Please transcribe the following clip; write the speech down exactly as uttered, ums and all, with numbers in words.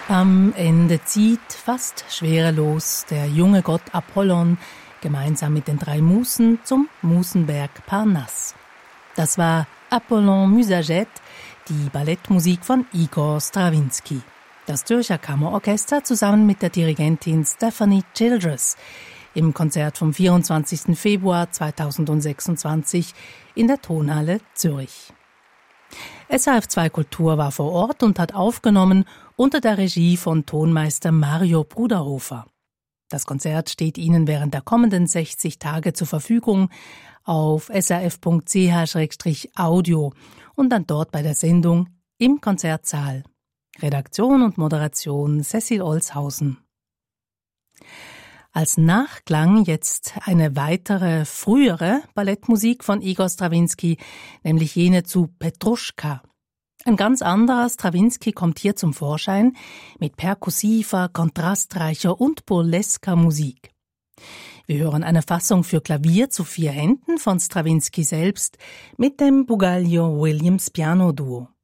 Am Ende zieht, fast schwerelos, der junge Gott Apollon gemeinsam mit den drei Musen zum Musenberg Parnass. Das war Apollon Musagète, die Ballettmusik von Igor Strawinsky. Das Zürcher Kammerorchester zusammen mit der Dirigentin Stephanie Childress im Konzert vom vierundzwanzigsten Februar zweitausendsechsundzwanzig in der Tonhalle Zürich. S R F zwei Kultur war vor Ort und hat aufgenommen unter der Regie von Tonmeister Mario Bruderhofer. Das Konzert steht Ihnen während der kommenden sechzig Tage zur Verfügung auf s r f punkt c h slash audio und dann dort bei der Sendung im Konzertsaal. Redaktion und Moderation Cecil Olshausen. Als Nachklang jetzt eine weitere, frühere Ballettmusik von Igor Strawinsky, nämlich jene zu Petruschka. Ein ganz anderer Strawinsky kommt hier zum Vorschein mit perkussiver, kontrastreicher und burlesker Musik. Wir hören eine Fassung für Klavier zu vier Händen von Strawinsky selbst mit dem Bugalio Williams Piano Duo.